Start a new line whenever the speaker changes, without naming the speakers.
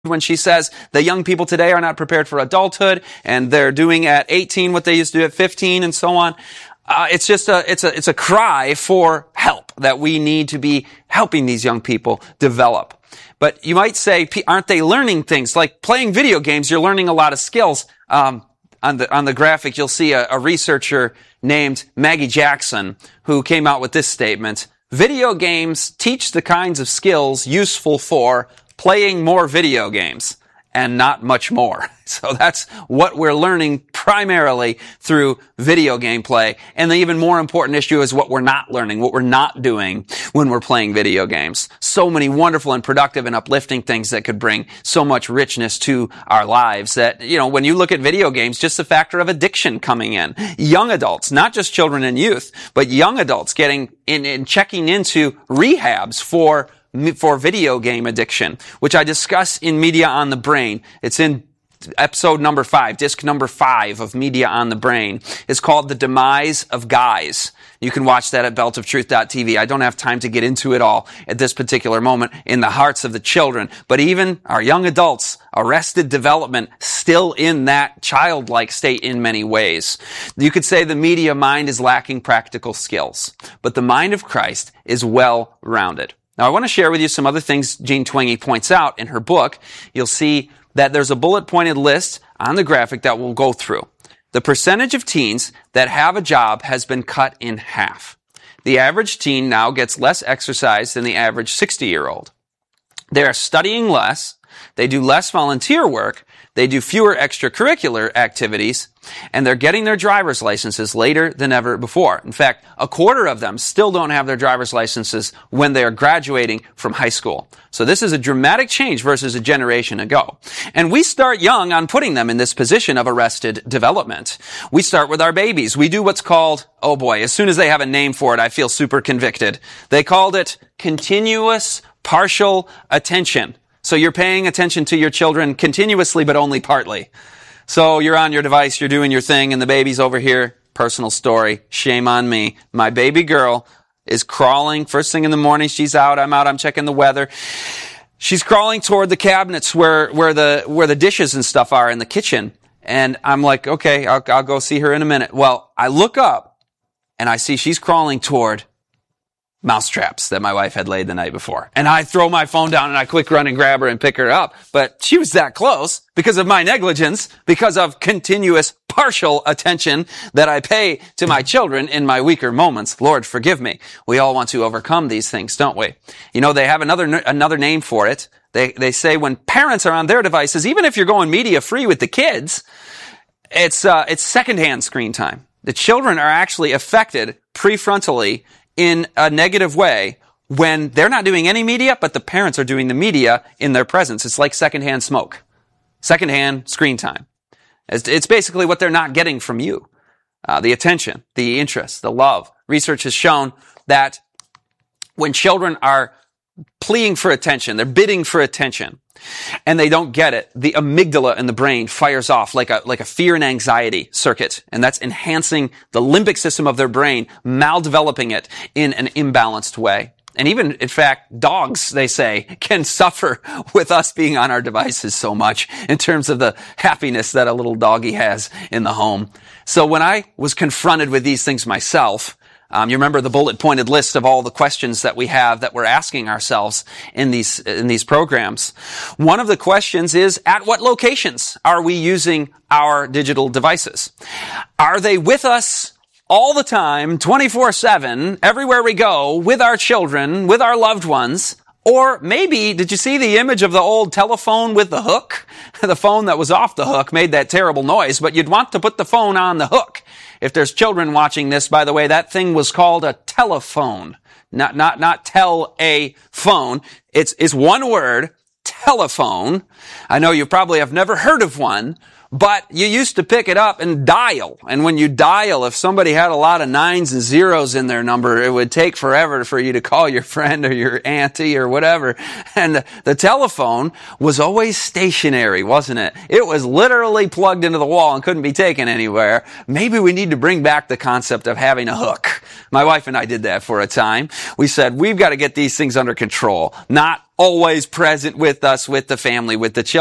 when she says the young people today are not prepared for adulthood and they're doing at 18 what they used to do at 15 and so on. It's a cry for help, that we need to be helping these young people develop. But you might say, aren't they learning things? Like playing video games, you're learning a lot of skills. On the graphic, you'll see a researcher named Maggie Jackson who came out with this statement: video games teach the kinds of skills useful for playing more video games and not much more. So that's what we're learning primarily through video game play. And the even more important issue is what we're not learning, what we're not doing when we're playing video games. So many wonderful and productive and uplifting things that could bring so much richness to our lives that, when you look at video games, just the factor of addiction coming in. Young adults, not just children and youth, but young adults getting in and checking into rehabs for video game addiction, which I discuss in Media on the Brain. It's in episode number 5, disc number 5 of Media on the Brain. It's called The Demise of Guys. You can watch that at beltoftruth.tv. I don't have time to get into it all at this particular moment in the hearts of the children. But even our young adults, arrested development, still in that childlike state in many ways. You could say the media mind is lacking practical skills, but the mind of Christ is well-rounded. Now, I want to share with you some other things Jean Twenge points out in her book. You'll see that there's a bullet-pointed list on the graphic that we'll go through. The percentage of teens that have a job has been cut in half. The average teen now gets less exercise than the average 60-year-old. They are studying less, they do less volunteer work, they do fewer extracurricular activities, and they're getting their driver's licenses later than ever before. In fact, a quarter of them still don't have their driver's licenses when they are graduating from high school. So this is a dramatic change versus a generation ago. And we start young on putting them in this position of arrested development. We start with our babies. We do what's called, oh boy, as soon as they have a name for it, I feel super convicted. They called it continuous partial attention. So you're paying attention to your children continuously, but only partly. So you're on your device, you're doing your thing, and the baby's over here. Personal story. Shame on me. My baby girl is crawling. First thing in the morning, she's out. I'm checking the weather. She's crawling toward the cabinets where the dishes and stuff are in the kitchen. And I'm like, okay, I'll go see her in a minute. Well, I look up and I see she's crawling toward mousetraps that my wife had laid the night before. And I throw my phone down and I quick run and grab her and pick her up. But she was that close because of my negligence, because of continuous partial attention that I pay to my children in my weaker moments. Lord, forgive me. We all want to overcome these things, don't we? They have another name for it. They say when parents are on their devices, even if you're going media free with the kids, it's secondhand screen time. The children are actually affected prefrontally in a negative way when they're not doing any media, but the parents are doing the media in their presence. It's like secondhand smoke, secondhand screen time. It's basically what they're not getting from you. The attention, the interest, the love. Research has shown that when children are pleading for attention, they're bidding for attention, and they don't get it, the amygdala in the brain fires off like a fear and anxiety circuit, and that's enhancing the limbic system of their brain, maldeveloping it in an imbalanced way. And even, in fact, dogs, they say, can suffer with us being on our devices so much in terms of the happiness that a little doggy has in the home. So when I was confronted with these things myself, you remember the bullet-pointed list of all the questions that we have that we're asking ourselves in these programs. One of the questions is, at what locations are we using our digital devices? Are they with us all the time, 24/7, everywhere we go, with our children, with our loved ones? Or maybe, did you see the image of the old telephone with the hook? The phone that was off the hook made that terrible noise, but you'd want to put the phone on the hook. If there's children watching this, by the way, that thing was called a telephone. Not tell a phone. It's one word, telephone. I know you probably have never heard of one, But you used to pick it up and dial. And when you dial, if somebody had a lot of 9s and 0s in their number, it would take forever for you to call your friend or your auntie or whatever. And the telephone was always stationary, wasn't it? It was literally plugged into the wall and couldn't be taken anywhere. Maybe we need to bring back the concept of having a hook. My wife and I did that for a time. We said, we've got to get these things under control. Not always present with us, with the family, with the children.